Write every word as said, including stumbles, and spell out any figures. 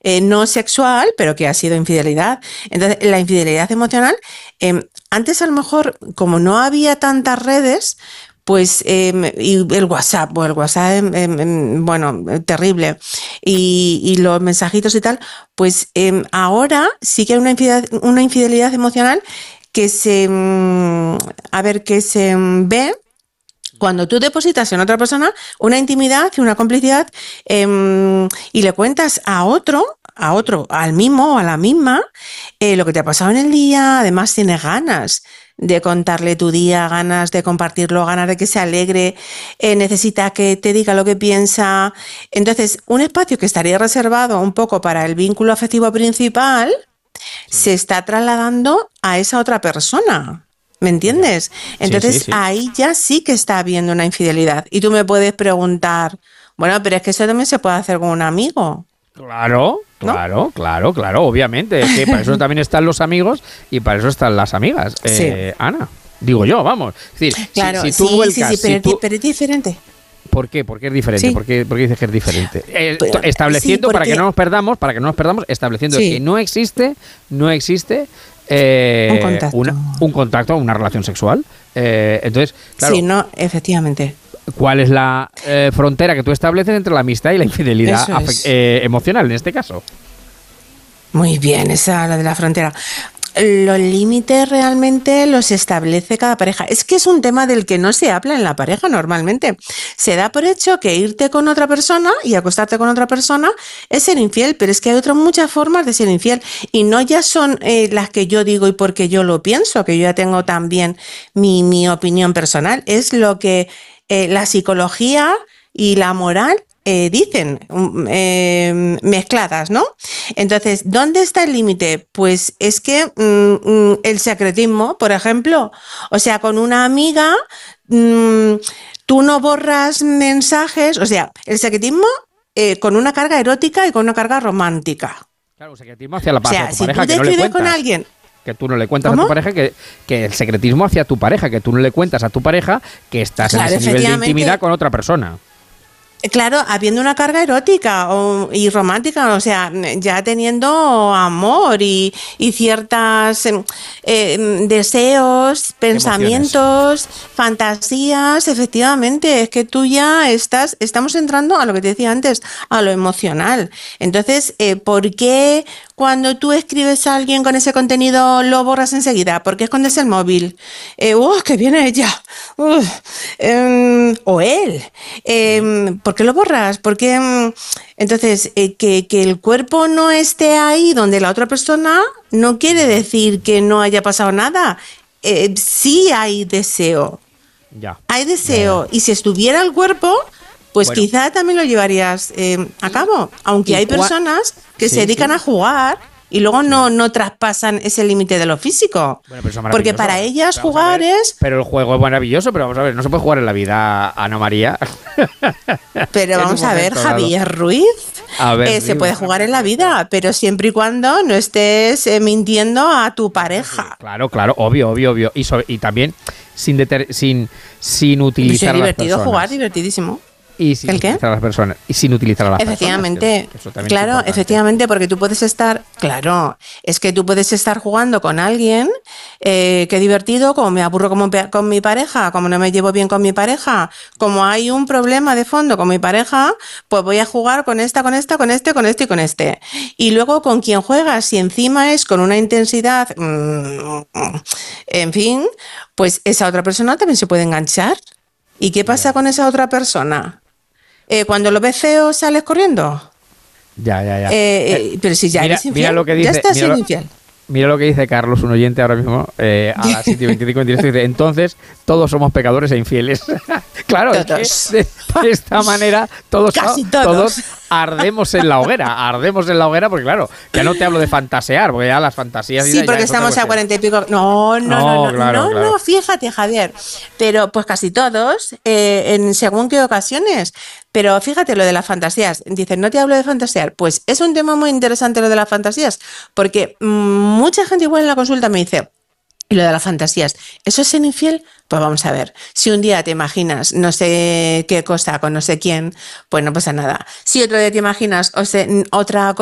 eh, no sexual, pero que ha sido infidelidad. Entonces, la infidelidad emocional, eh, antes a lo mejor, como no había tantas redes, pues eh, y el WhatsApp, bueno, el WhatsApp, eh, eh, bueno, terrible, y, y los mensajitos y tal, pues eh, ahora sí que hay una infidelidad, una infidelidad emocional que se, a ver, que se ve cuando tú depositas en otra persona una intimidad y una complicidad eh, y le cuentas a otro, a otro, al mismo o a la misma, eh, lo que te ha pasado en el día, además tienes ganas de contarle tu día, ganas de compartirlo, ganas de que se alegre, eh, necesita que te diga lo que piensa. Entonces, un espacio que estaría reservado un poco para el vínculo afectivo principal, sí, se está trasladando a esa otra persona. ¿Me entiendes? Entonces, sí, sí, sí. Ahí ya sí que está habiendo una infidelidad. Y tú me puedes preguntar, bueno, pero es que eso también se puede hacer con un amigo. Claro, claro, ¿no? claro, claro, obviamente. Es que para eso también están los amigos y para eso están las amigas. Eh, sí. Ana, digo yo, vamos. Es decir, claro, si, si tú sí, vuelcas, sí, sí, pero, si tú... pero es diferente. ¿Por qué? ¿Por qué es diferente? Sí. ¿Por qué, por qué dices que es diferente? Eh, pero, estableciendo, sí, porque... para que no nos perdamos, para que no nos perdamos, estableciendo sí. que no existe, no existe eh, un contacto, una, un contacto, una relación sexual. Eh, entonces, claro. Sí, no, efectivamente. ¿Cuál es la eh, frontera que tú estableces entre la amistad y la infidelidad es. eh, emocional en este caso? Muy bien, esa la de la frontera. Los límites realmente los establece cada pareja. Es que es un tema del que no se habla en la pareja normalmente. Se da por hecho que irte con otra persona y acostarte con otra persona es ser infiel, pero es que hay otras muchas formas de ser infiel y no ya son eh, las que yo digo y porque yo lo pienso, que yo ya tengo también mi, mi opinión personal. Es lo que eh, la psicología y la moral Eh, dicen, eh, mezcladas, ¿no? Entonces, ¿dónde está el límite? Pues es que mm, el secretismo, por ejemplo, o sea, con una amiga, mm, tú no borras mensajes, o sea, el secretismo eh, con una carga erótica y con una carga romántica. Claro, el secretismo hacia la o sea, tu si pareja, tú te que no le cuentas. Con alguien, que tú no le cuentas ¿Cómo? a tu pareja, que, que el secretismo hacia tu pareja, que tú no le cuentas a tu pareja que estás claro, en ese nivel de intimidad con otra persona. Claro, habiendo una carga erótica o, y romántica, o sea, ya teniendo amor y, y ciertas eh, deseos, pensamientos, emociones, fantasías, efectivamente, es que tú ya estás, estamos entrando a lo que te decía antes, a lo emocional. Entonces, eh, ¿por qué cuando tú escribes a alguien con ese contenido lo borras enseguida? ¿Por qué escondes el móvil? Eh, ¡Uh, que viene ella! Uh, eh, o él. Eh, ¿Por qué lo borras? Porque entonces eh, que, que el cuerpo no esté ahí donde la otra persona no quiere decir que no haya pasado nada. Eh, sí hay deseo. Ya. Hay deseo. Ya, ya. Y si estuviera el cuerpo, pues bueno, quizá también lo llevarías eh, a cabo. Aunque hay personas que sí, se dedican sí. a jugar y luego no, no traspasan ese límite de lo físico. Bueno, pero porque para ellas pero jugar ver, es... Pero el juego es maravilloso, pero vamos a ver, no se puede jugar en la vida, Ana María. Pero vamos a ver, Javier Ruiz, a ver, eh, se puede jugar en la vida, pero siempre y cuando no estés eh, mintiendo a tu pareja. Claro, claro, obvio, obvio, obvio. Y, sobre, y también sin, deter, sin, sin utilizar es divertido a las personas. Jugar, divertidísimo. Y sin ¿El qué? utilizar a las personas. Y sin utilizar a las efectivamente, personas. Que, que claro, efectivamente, porque tú puedes estar, claro, es que tú puedes estar jugando con alguien, eh, qué divertido, como me aburro como con mi pareja, como no me llevo bien con mi pareja, como hay un problema de fondo con mi pareja, pues voy a jugar con esta, con esta, con este, con este y con este. Y luego con quien juegas, si encima es con una intensidad, mmm, en fin, pues esa otra persona también se puede enganchar. ¿Y qué pasa yeah. con esa otra persona? Eh, cuando lo ves feo, ¿sales corriendo? Ya, ya, ya. Eh, eh, pero si ya mira, eres infiel, mira lo que dice, ya estás siendo lo, infiel. Mira lo que dice Carlos, un oyente ahora mismo, eh, a las siete y veinticinco en directo, dice, entonces todos somos pecadores e infieles. Claro, todos. Es que de, de esta manera todos, Casi todos. todos ardemos en la hoguera, ardemos en la hoguera, porque claro, ya no te hablo de fantasear, porque ya las fantasías... Sí, porque estamos a cuarenta y pico... No, no, no, no, no, claro, no, claro. no, fíjate, Javier, pero pues casi todos, eh, en según qué ocasiones, pero fíjate lo de las fantasías, dicen, no te hablo de fantasear, pues es un tema muy interesante lo de las fantasías, porque mmm, mucha gente igual en la consulta me dice, y lo de las fantasías, ¿eso es ser infiel? Pues vamos a ver, si un día te imaginas no sé qué cosa con no sé quién, pues no pasa nada. Si otro día te imaginas o sea, otra cosa